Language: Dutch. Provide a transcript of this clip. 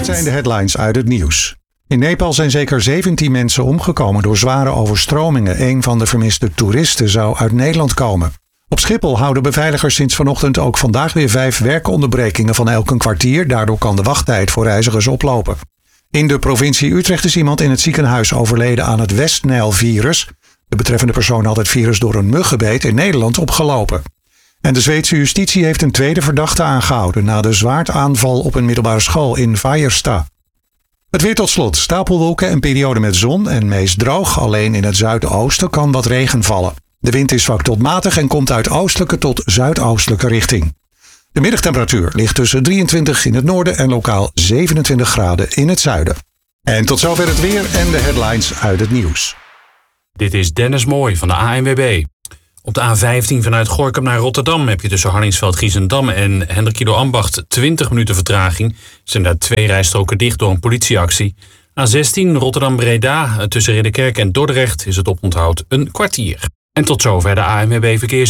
zijn de headlines uit het nieuws. In Nepal zijn zeker 17 mensen omgekomen door zware overstromingen. Een van de vermiste toeristen zou uit Nederland komen. Op Schiphol houden beveiligers sinds vanochtend ook vandaag weer 5 werkonderbrekingen van elk een kwartier. Daardoor kan de wachttijd voor reizigers oplopen. In de provincie Utrecht is iemand in het ziekenhuis overleden aan het West-Nijl-virus. De betreffende persoon had het virus door een muggenbeet in Nederland opgelopen. En de Zweedse justitie heeft een tweede verdachte aangehouden na de zwaardaanval op een middelbare school in Färjestad. Het weer tot slot. Stapelwolken en periode met zon en meest droog. Alleen in het zuidoosten kan wat regen vallen. De wind is zwak tot matig en komt uit oostelijke tot zuidoostelijke richting. De middagtemperatuur ligt tussen 23 in het noorden en lokaal 27 graden in het zuiden. En tot zover het weer en de headlines uit het nieuws. Dit is Dennis Mooij van de ANWB. Op de A15 vanuit Gorinchem naar Rotterdam heb je tussen Hardingsveld-Giessendam en Hendrikido-Ambacht 20 minuten vertraging. Er zijn daar 2 rijstroken dicht door een politieactie. A16 Rotterdam-Breda tussen Ridderkerk en Dordrecht is het oponthoud een kwartier. En tot zover de ANWB Verkeers.